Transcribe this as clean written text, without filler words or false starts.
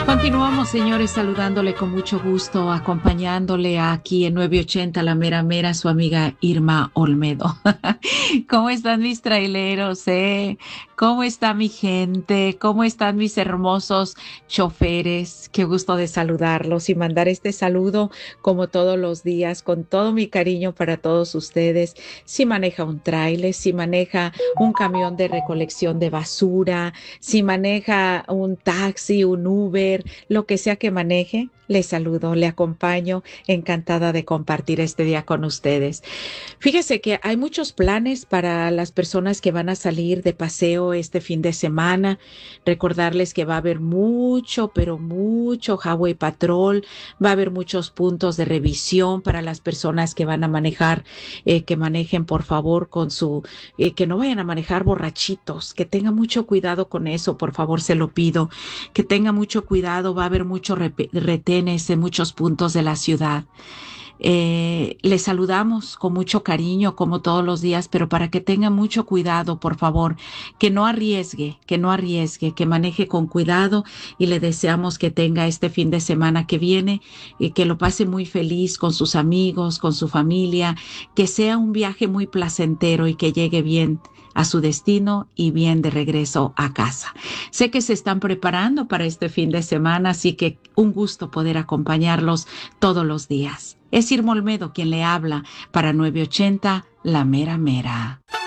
Continuamos, señores, saludándole con mucho gusto, acompañándole aquí en 980 La Mera Mera, su amiga Irma Olmedo. ¿Cómo están mis traileros, eh? ¿Cómo está mi gente? ¿Cómo están mis hermosos choferes? Qué gusto de saludarlos y mandar este saludo como todos los días, con todo mi cariño para todos ustedes. Si maneja un tráiler, si maneja un camión de recolección de basura, si maneja un taxi, un Uber, lo que sea que maneje, le saludo, le acompaño, encantada de compartir este día con ustedes. Fíjese que hay muchos planes para las personas que van a salir de paseo este fin de semana. Recordarles que va a haber mucho, pero mucho Highway Patrol, va a haber muchos puntos de revisión para las personas que van a manejar, que manejen por favor con que no vayan a manejar borrachitos, que tengan mucho cuidado con eso, por favor, se lo pido, que tenga mucho cuidado, va a haber muchos retenes en muchos puntos de la ciudad. Les saludamos con mucho cariño, como todos los días, pero para que tenga mucho cuidado, por favor, que no arriesgue, que maneje con cuidado y le deseamos que tenga este fin de semana que viene y que lo pase muy feliz con sus amigos, con su familia, que sea un viaje muy placentero y que llegue bien a su destino y bien de regreso a casa. Sé que se están preparando para este fin de semana, así que un gusto poder acompañarlos todos los días. Es Irma Olmedo quien le habla para 980 La Mera Mera.